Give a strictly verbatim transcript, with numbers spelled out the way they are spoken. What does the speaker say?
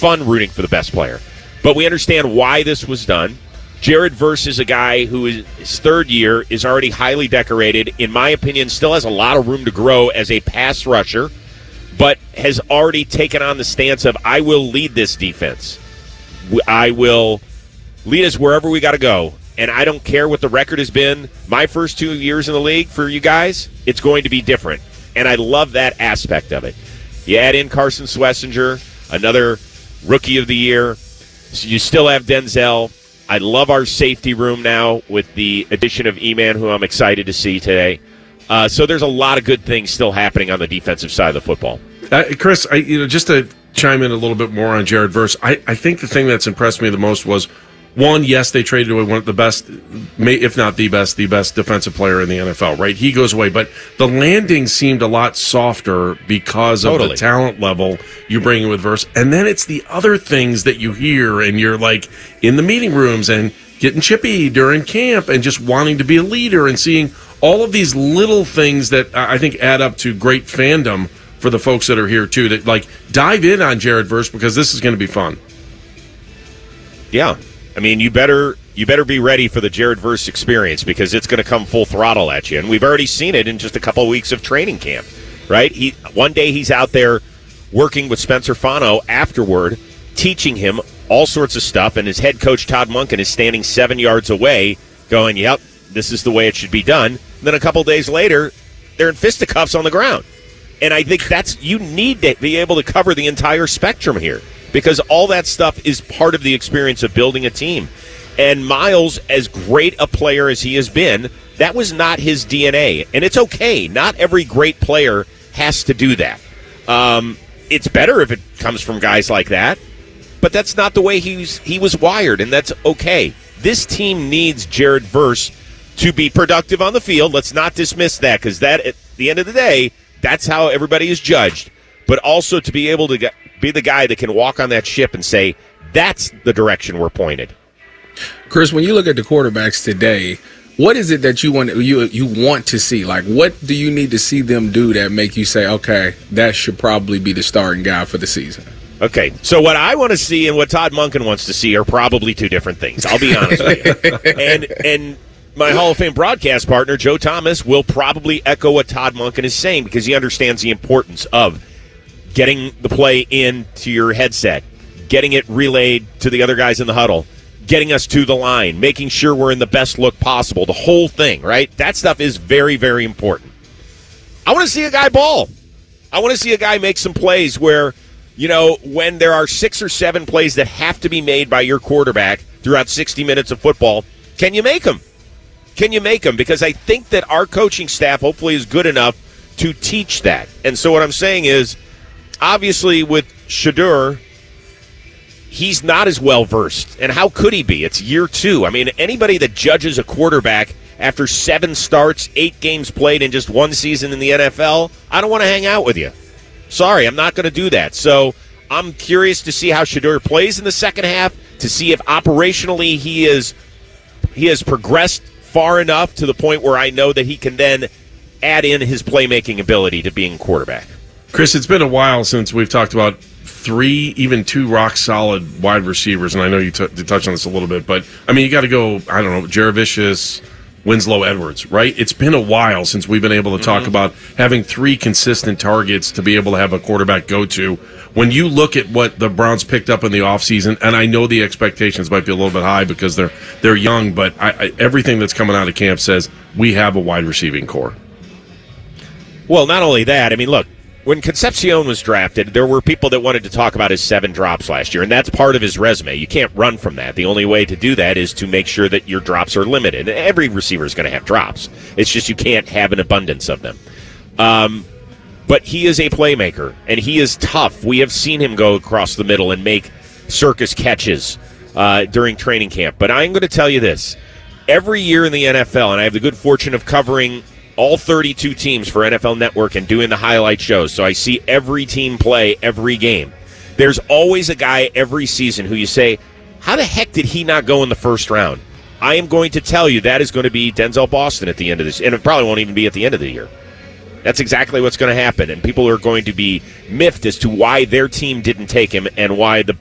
fun rooting for the best player. But we understand why this was done. Jared Verse is a guy who is his third year, is already highly decorated, in my opinion, still has a lot of room to grow as a pass rusher, but has already taken on the stance of, I will lead this defense. I will lead us wherever we got to go. And I don't care what the record has been. My first two years in the league for you guys, it's going to be different. And I love that aspect of it. You add in Carson Schlesinger, another rookie of the year. So you still have Denzel. I love our safety room now with the addition of E-Man, who I'm excited to see today. Uh, so there's a lot of good things still happening on the defensive side of the football. Uh, Chris, I, you know, just to chime in a little bit more on Jared Verse, I, I think the thing that's impressed me the most was, one, yes, they traded away one of the best, if not the best, the best defensive player in the N F L, right? He goes away. But the landing seemed a lot softer because of Totally. the talent level you bring in with Verse. And then it's the other things that you hear, and you're like in the meeting rooms and getting chippy during camp and just wanting to be a leader and seeing all of these little things that I think add up to great fandom for the folks that are here, too. That, like, dive in on Jared Verse because this is going to be fun. Yeah. I mean, you better you better be ready for the Jared Verse experience because it's going to come full throttle at you. And we've already seen it in just a couple of weeks of training camp, right? He one day he's out there working with Spencer Fano afterward, teaching him all sorts of stuff, and his head coach, Todd Monken, is standing seven yards away going, yep, this is the way it should be done. And then a couple of days later, they're in fisticuffs on the ground. And I think that's you need to be able to cover the entire spectrum here, because all that stuff is part of the experience of building a team. And Miles, as great a player as he has been, that was not his D N A. And it's okay. Not every great player has to do that. Um, it's better if it comes from guys like that, but that's not the way he's, he was wired, and that's okay. This team needs Jared Verse to be productive on the field. Let's not dismiss that, because that, at the end of the day, that's how everybody is judged. But also to be able to get, be the guy that can walk on that ship and say, that's the direction we're pointed. Chris, when you look at the quarterbacks today, what is it that you want you you want to see? Like, what do you need to see them do that make you say, okay, that should probably be the starting guy for the season? Okay, so what I want to see and what Todd Monken wants to see are probably two different things. I'll be honest with you. And and my Hall of Fame broadcast partner, Joe Thomas, will probably echo what Todd Monken is saying because he understands the importance of getting the play into your headset, getting it relayed to the other guys in the huddle, getting us to the line, making sure we're in the best look possible, the whole thing, right? That stuff is very, very important. I want to see a guy ball. I want to see a guy make some plays where, you know, when there are six or seven plays that have to be made by your quarterback throughout sixty minutes of football, can you make them? Can you make them? Because I think that our coaching staff hopefully is good enough to teach that. And so what I'm saying is, obviously with Shedeur, he's not as well-versed. And how could he be? It's year two. I mean, anybody that judges a quarterback after seven starts, eight games played in just one season in the N F L, I don't want to hang out with you. Sorry, I'm not going to do that. So I'm curious to see how Shedeur plays in the second half, to see if operationally he is he has progressed far enough to the point where I know that he can then add in his playmaking ability to being quarterback. Chris, it's been a while since we've talked about three, even two rock-solid wide receivers, and I know you, t- you touched on this a little bit, but, I mean, you got to go, I don't know, Jaravicius, Winslow, Edwards, right? It's been a while since we've been able to talk mm-hmm. about having three consistent targets to be able to have a quarterback go to. When you look at what the Browns picked up in the offseason, and I know the expectations might be a little bit high because they're they're young, but I, I, everything that's coming out of camp says we have a wide receiving core. Well, not only that, I mean, look, when Concepcion was drafted, there were people that wanted to talk about his seven drops last year, and that's part of his resume. You can't run from that. The only way to do that is to make sure that your drops are limited. Every receiver is going to have drops. It's just you can't have an abundance of them. Um, but he is a playmaker, and he is tough. We have seen him go across the middle and make circus catches uh, during training camp. But I'm going to tell you this. Every year in the N F L, and I have the good fortune of covering all thirty-two teams for N F L Network and doing the highlight shows, so I see every team play every game. There's always a guy every season who you say, how the heck did he not go in the first round? I am going to tell you that is going to be Denzel Boston at the end of this, and it probably won't even be at the end of the year. That's exactly what's going to happen, and people are going to be miffed as to why their team didn't take him and why the